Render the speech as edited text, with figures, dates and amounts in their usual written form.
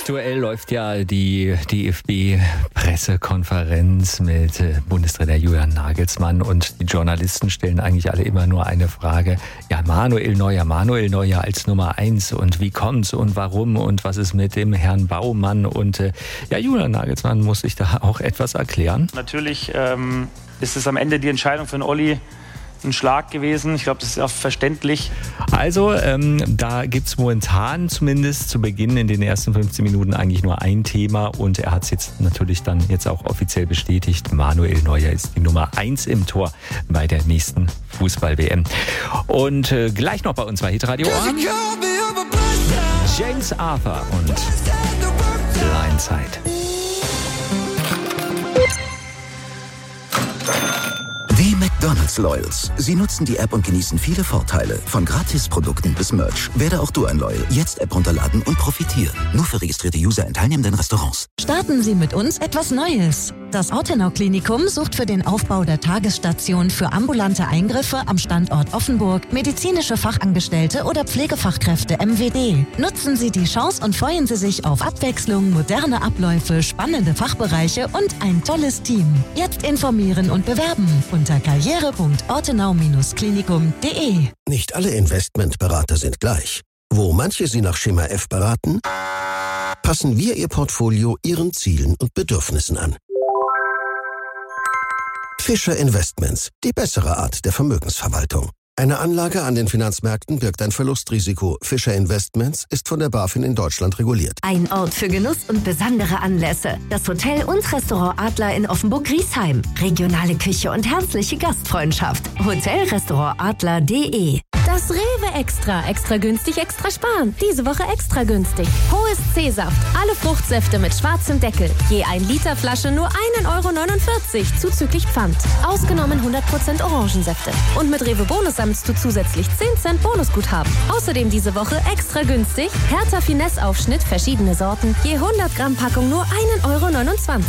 Aktuell läuft ja die DFB-Pressekonferenz mit Bundestrainer Julian Nagelsmann und die Journalisten stellen eigentlich alle immer nur eine Frage. Ja, Manuel Neuer als Nummer 1 und wie kommt's und warum und was ist mit dem Herrn Baumann und Julian Nagelsmann muss sich da auch etwas erklären. Natürlich ist es am Ende die Entscheidung für den Olli ein Schlag gewesen. Ich glaube, das ist auch verständlich. Also, da gibt es momentan zumindest zu Beginn in den ersten 15 Minuten eigentlich nur ein Thema und er hat es jetzt natürlich dann jetzt auch offiziell bestätigt. Manuel Neuer ist die Nummer 1 im Tor bei der nächsten Fußball-WM. Und gleich noch bei uns bei Hitradio James Arthur und Blindside. Die McDonald's Loyals. Sie nutzen die App und genießen viele Vorteile. Von Gratisprodukten bis Merch. Werde auch du ein Loyal. Jetzt App runterladen und profitieren. Nur für registrierte User in teilnehmenden Restaurants. Starten Sie mit uns etwas Neues. Das Ortenau-Klinikum sucht für den Aufbau der Tagesstation für ambulante Eingriffe am Standort Offenburg medizinische Fachangestellte oder Pflegefachkräfte MWD. Nutzen Sie die Chance und freuen Sie sich auf Abwechslung, moderne Abläufe, spannende Fachbereiche und ein tolles Team. Jetzt informieren und bewerben unter karriere.ortenau-klinikum.de. Nicht alle Investmentberater sind gleich. Wo manche Sie nach Schema F beraten, passen wir Ihr Portfolio Ihren Zielen und Bedürfnissen an. Fischer Investments, die bessere Art der Vermögensverwaltung. Eine Anlage an den Finanzmärkten birgt ein Verlustrisiko. Fischer Investments ist von der BaFin in Deutschland reguliert. Ein Ort für Genuss und besondere Anlässe. Das Hotel und Restaurant Adler in Offenburg-Griesheim. Regionale Küche und herzliche Gastfreundschaft. Hotelrestaurantadler.de. Das Rewe Extra. Extra günstig, extra sparen. Diese Woche extra günstig. Hohes C-Saft. Alle Fruchtsäfte mit schwarzem Deckel. Je 1 Liter Flasche nur 1,49 € zuzüglich Pfand. Ausgenommen 100% Orangensäfte. Und mit Rewe Bonus sammelst du zusätzlich 10 Cent Bonusguthaben. Außerdem diese Woche extra günstig. Hertha Finesse Aufschnitt, verschiedene Sorten. Je 100 Gramm Packung nur 1,29 €.